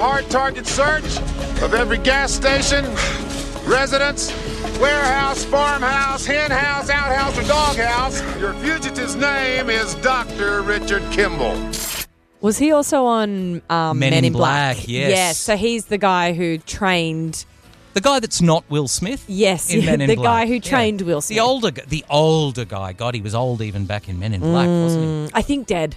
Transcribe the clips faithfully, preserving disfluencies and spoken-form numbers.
Hard target search of every gas station, residence, warehouse, farmhouse, hen house, outhouse, or doghouse. Your fugitive's name is Doctor Richard Kimball. Was he also on um, Men, Men in in Black? Black, yes. Yes, so he's the guy who trained... The guy that's not Will Smith? Yes, in Men in the Black. guy who trained yeah. Will Smith. The older, gu- the older guy. God, he was old even back in Men in Black, Mm, wasn't he? I think dead.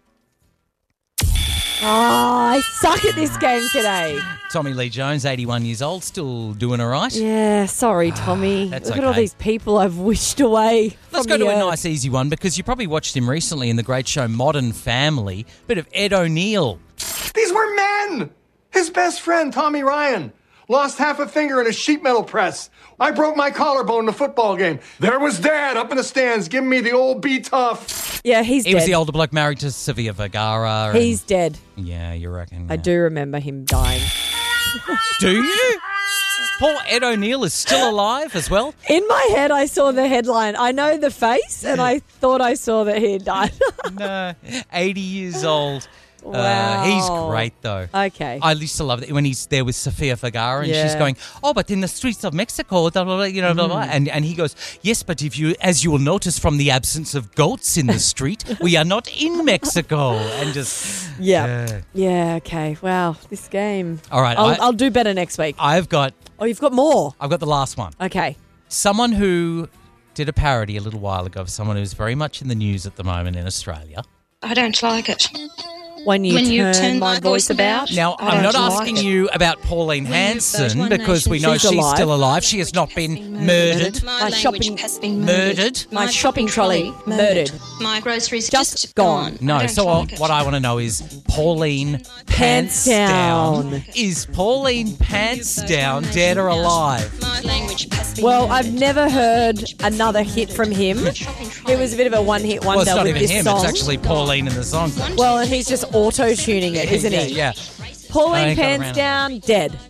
Oh, I suck at this game today. Tommy Lee Jones, eighty-one years old, still doing all right. Yeah, sorry, Tommy. That's Look at all okay. these people I've wished away. Let's from go the to a earth. nice, easy one because you probably watched him recently in the great show Modern Family. Bit of Ed O'Neill. These were men! His best friend, Tommy Ryan, lost half a finger in a sheet metal press. I broke my collarbone in a football game. There was Dad up in the stands giving me the old be-tough. Yeah, he's He dead. was the older bloke married to Sofia Vergara. and- He's dead. Yeah, you reckon. I yeah. do remember him dying. Do you? Poor Ed O'Neill is still alive as well. In my head, I saw the headline. I know the face, and I thought I saw that he had died. No, eighty years old. Uh, Wow. he's great, though. Okay. I used to love it when he's there with Sofia Vergara and she's Yeah. going, oh, but in the streets of Mexico, blah, blah, blah, you know, blah, Mm. blah. And, and he goes, yes, but if you, as you will notice from the absence of goats in the street, we are not in Mexico. And just, Yeah. Yeah, okay. Wow, this game. All right, I'll, I- I'll do better next week. I've got, Oh, you've got more? I've got the last one. Okay. Someone who did a parody a little while ago of someone who's very much in the news at the moment in Australia. I don't like it. When you, When turn, you turn my my voice voice about. about. Now, I I'm not don't like asking it. you about Pauline When you've got Hanson one because we nation, know she's she's alive. still alive. She has not been murdered. My, My language shopping- has been Murdered? murdered. My shopping trolley murdered. My groceries Just just, gone. gone. No, I don't so like what I want to know is Pauline Pants, Pants Down. Down. Is Pauline Pants Down dead or alive? My language has been Well, I've murdered. never heard another hit from him. It was a bit of a one-hit wonder Well, it's not with even this him. song. It's actually Pauline in the song. Well, and he's just auto-tuning it, isn't yeah, he? yeah. I Pauline ain't got Pants around. Down, dead.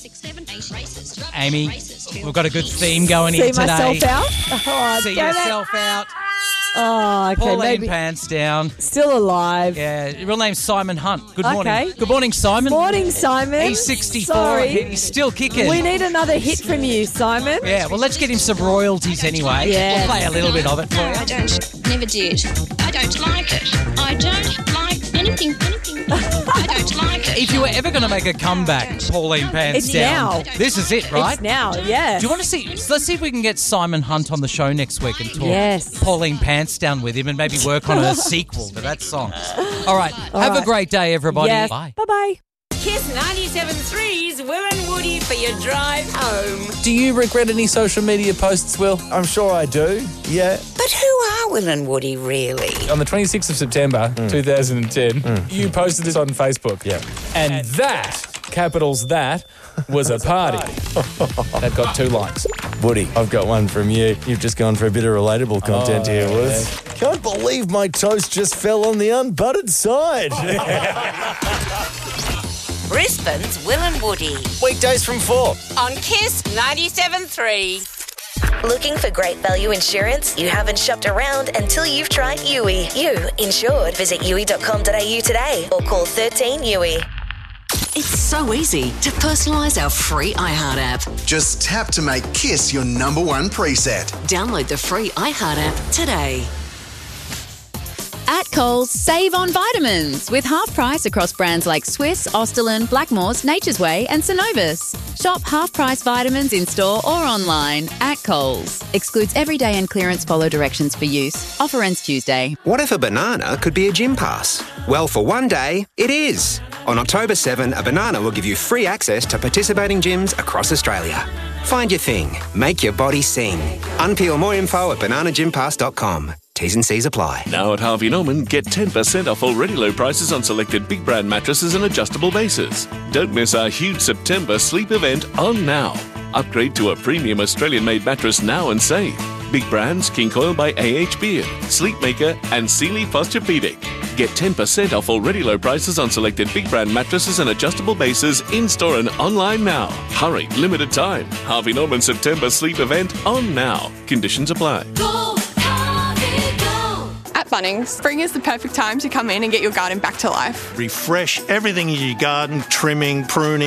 Amy, we've got a good theme going See here today. myself out? Oh, See damn it. yourself out. Oh, okay, Pauline maybe Pants Down. still alive. Yeah, real name's Simon Hunt. Good morning. Okay. Good morning, Simon. Morning, Simon. He's sixty-four. Sorry. He's still kicking. We need another hit from you, Simon. Yeah, well, let's get him some royalties anyway. Yeah. We'll play a little bit of it for No, you. I don't. Never did. I don't like it. I don't like anything. Anything. I don't like it. If you were ever going to make a comeback, Pauline Pants It's Down, now. this is it, right? It's now, yeah. Do you want to see? So let's see if we can get Simon Hunt on the show next week and talk Yes. Pauline Pants Down with him and maybe work on a sequel to that song. All right. have a right. great day, everybody. Yes. Bye. Bye-bye. Kiss ninety-seven point three's Will and Woody for your drive home. Do you regret any social media posts, Will? I'm sure I do, yeah. But who are Will and Woody really? On the twenty-sixth of September, two thousand ten, you posted this on Facebook. Yeah. And that, capitals that, was a party. That got two likes. Woody, I've got one from you. You've just gone for a bit of relatable content Oh, here, Woods. Can't believe my toast just fell on the unbuttered side. Brisbane's Will and Woody Weekdays from four. on Kiss ninety-seven point three. Looking for great value insurance? You haven't shopped around until you've tried U I. You insured. Visit U I dot com dot a u today or call thirteen U I. It's so easy to personalise our free iHeart app. Just tap to make Kiss your number one preset. Download the free iHeart app today. At Coles, save on vitamins with half price across brands like Swiss, Austerlin, Blackmores, Nature's Way and Synovus. Shop half price vitamins in store or online at Coles. Excludes everyday and clearance, follow directions for use. Offer ends Tuesday. What if a banana could be a gym pass? Well, for one day, it is. On October seventh, a banana will give you free access to participating gyms across Australia. Find your thing. Make your body sing. Unpeel more info at banana gym pass dot com. T's and C's apply. Now at Harvey Norman, get ten percent off already low prices on selected big brand mattresses and adjustable bases. Don't miss our huge September sleep event on now. Upgrade to a premium Australian-made mattress now and save. Big brands, King Coil by A H Beard, Sleepmaker and Sealy Posturepedic. Get ten percent off already low prices on selected big brand mattresses and adjustable bases in-store and online now. Hurry, limited time. Harvey Norman September sleep event on now. Conditions apply. At Bunnings. Spring is the perfect time to come in and get your garden back to life. Refresh everything in your garden, trimming, pruning.